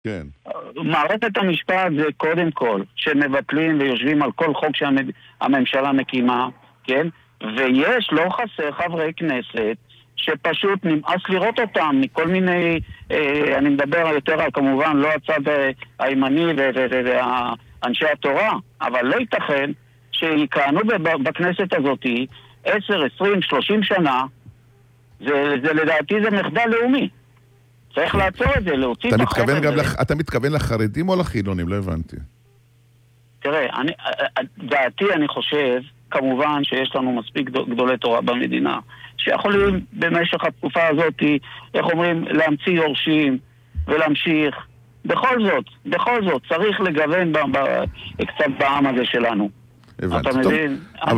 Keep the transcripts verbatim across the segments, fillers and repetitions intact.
כן. מערכת המשפט זה קודם כל, שמבטלים ויושבים על כל חוק שהממשלה מקימה, כן? ויש, לא חסר חברי כנסת, שפשוט נמאס לראות אותם מכל מיני, אה, אני מדבר יותר על כמובן לא הצד הימני ואנשי התורה, אבל לא ייתכן שיקענו בכנסת הזאת עשר, עשרים, שלושים שנה, זה, זה לדעתי זה מחדל לאומי. צריך לעצור את זה, להוציא את החוק הזה. לח... אתה מתכוון לחרדים או לחילונים? לא הבנתי. תראה, אני, דעתי אני חושב, כמובן שיש לנו מספיק גדולי תורה במדינה, שיכולים במשך התקופה הזאת, איך אומרים, להמציא יורשים ולהמשיך. בכל זאת, בכל זאת, צריך לגוון ב- ב- קצת בעם הזה שלנו. הבנתי. אתה מבין?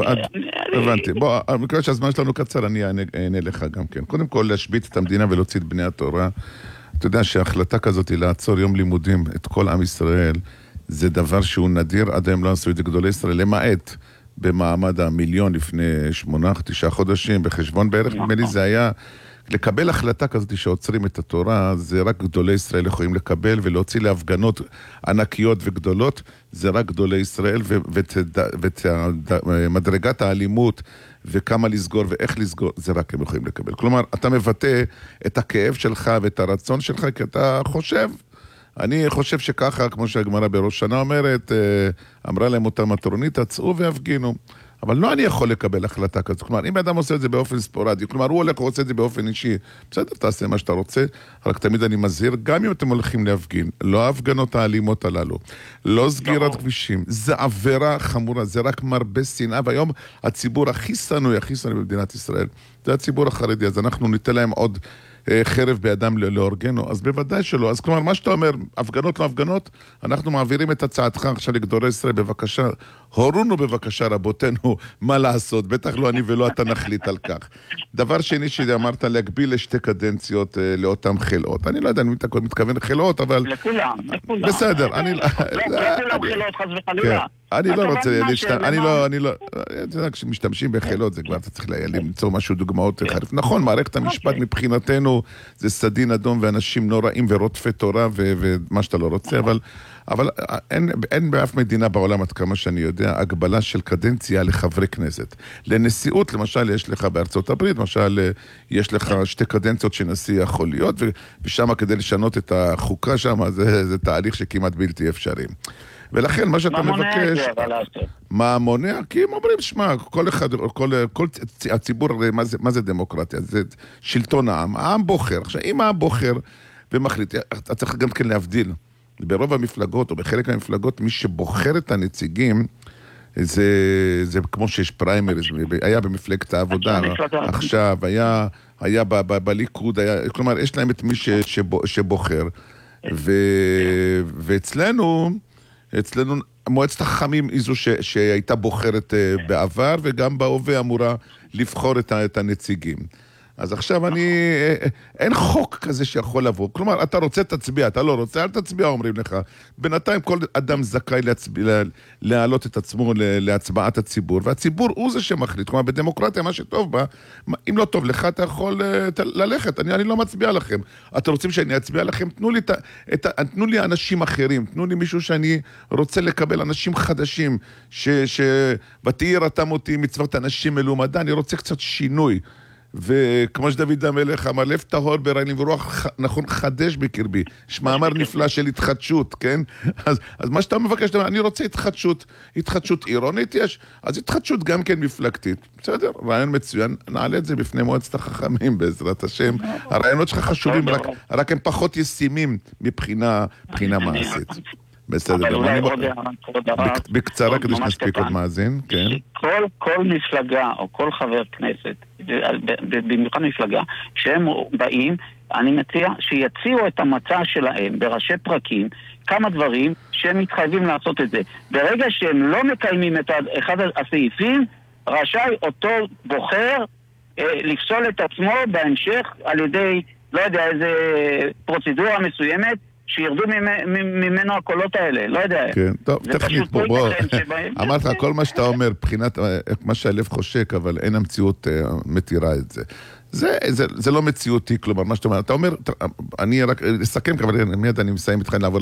הבנתי. בוא, מכיוון שהזמן שלנו קצר, אני אענה לך גם כן. קודם כל, להשבית את המדינה ולהוציא את בני התורה. אתה יודע שההחלטה כזאת היא לעצור יום לימודים את כל עם ישראל, זה דבר שהוא נדיר, עד היום לא עשו את זה גדולי ישראל, למעט במעמד המיליון לפני שמונה, תשעה חודשים, בחשבון בערך, נדמה לי זה היה, לקבל החלטה כזאת שעוצרים את התורה, זה רק גדולי ישראל יכולים לקבל, ולהוציא להפגנות ענקיות וגדולות, זה רק גדולי ישראל, ואת מדרגת האלימות, וכמה לסגור ואיך לסגור, זה רק הם יכולים לקבל. כלומר, אתה מבטא את הכאב שלך ואת הרצון שלך, כי אתה חושב, אני חושב שככה, כמו שהגמרא בראש שנה אומרת, אמרה להם אותם התורנית, תצאו והפגינו. אבל לא אני יכול לקבל החלטה כזאת. כלומר, אם אדם עושה את זה באופן ספורדי, כלומר, הוא הולך ועושה את זה באופן אישי, בסדר, תעשה מה שאתה רוצה, רק תמיד אני מזהיר, גם אם אתם הולכים להפגין, לא ההפגנות האלימות הללו, לא סגירת כבישים, זה עבירה חמורה, זה רק מרבה שנאה, והיום הציבור הכי שנוא, הכי שנוא במדינת ישראל, זה הציבור החרדי, אז אנחנו ניתן להם עוד חרב בידם להורגנו, אז בוודאי שלא. אז כלומר, מה שאתה אומר, הפגנות לא הפגנות, אנחנו מעבירים את הצעתך עכשיו לגדולי ישראל, בבקשה, הורונו בבקשה רבותינו מה לעשות, בטח לא אני ולא אתה נחליט על כך. דבר שני שאמרת, להגביל לשתי קדנציות לאותם חילאות. אני לא יודע, אני מתכוון לחילאות, אבל... לכולם, לכולם. בסדר, אני... לא, לכולם חילאות חס וחלילה. אני לא רוצה, אני לא, אני לא, אתה יודע, כשמשתמשים בחילות, זה כבר, אתה צריך למצוא משהו, דוגמאות חריף. נכון, מערכת המשפט מבחינתנו, זה סדין אדום, ואנשים נוראים ורודפי תורה, ומה שאתה לא רוצה, אבל, אבל אין, אין באף מדינה בעולם, עד כמה שאני יודע, הגבלה של קדנציה לחברי כנסת. לנשיאות, למשל, יש לך בארצות הברית, למשל, יש לך שתי קדנציות שנשיא יכול להיות, ושם כדי לשנות את החוקה שם, זה, זה תהליך שכמעט בלתי אפשרי. ולכן מה שאתה מבקש, מה מונע? כי הם אומרים, שמע, כל אחד, כל, כל הציבור, מה זה, מה זה דמוקרטיה? זה שלטון העם, העם בוחר. עכשיו, אם העם בוחר ומחליט, אתה צריך גם כן להבדיל. ברוב המפלגות, או בחלק מהמפלגות, מי שבוחר את הנציגים, זה, זה כמו שיש פריימריז, היה במפלגת העבודה, עכשיו, היה, היה ב, ב, בליכוד, היה, כלומר, יש להם את מי ש, שבוחר, ו, ואצלנו, אצלנו מועצת החכמים היא זו ש, שהייתה בוחרת uh, בעבר, וגם בהווה אמורה לבחור את, את הנציגים. אז עכשיו אני, אין חוק כזה שיכול לבוא. כלומר, אתה רוצה תצביע, אתה לא רוצה, אל תצביע, אומרים לך. בינתיים כל אדם זכאי להצביע, להעלות את עצמו להצבעת הציבור, והציבור הוא זה שמחליט. כלומר, בדמוקרטיה, מה שטוב בה, אם לא טוב לך, אתה יכול ללכת. אני, אני לא מצביע לכם. אתם רוצים שאני אצביע לכם? תנו לי, את, תנו לי אנשים אחרים, תנו לי מישהו שאני רוצה לקבל, אנשים חדשים, ש, ש, ותהי רתם אותי מצוות אנשים מלומדה, אני רוצה קצת שינוי. וכמו שדוד המלך אמר, לב טהור ברעלים ורוח נכון חדש בקרבי, יש מאמר נפלא של התחדשות, כן? אז, אז מה שאתה מבקש, אני רוצה התחדשות, התחדשות עירונית יש, אז התחדשות גם כן מפלגתית, בסדר? רעיון מצוין, נעלה את זה בפני מועצת החכמים בעזרת השם, הרעיונות שלך חשובים, רק, רק הם פחות ישימים מבחינה, מבחינה מעשית. בסדר, בקצרה כדי שנספיק עוד מאזין, כן. כל מפלגה או כל חבר כנסת, במיוחד מפלגה, כשהם באים, אני מציע שיציעו את המצע שלהם בראשי פרקים, כמה דברים שהם מתחייבים לעשות את זה. ברגע שהם לא מקיימים את אחד הסעיפים, רשאי אותו בוחר לפסול את עצמו בהמשך על ידי, לא יודע, איזה פרוצדורה מסוימת, שירדו ממנו הקולות האלה, לא יודע. כן, טוב, טכנית פה, בוא. אמרת, כל מה שאתה אומר, מבחינת מה שהלב חושק, אבל אין המציאות מתירה את זה. זה, זה, זה לא מציאותי, כלומר, מה שאתה אומר, אתה אומר, אני רק אסכם, אבל מיד אני מסיים איתך לעבור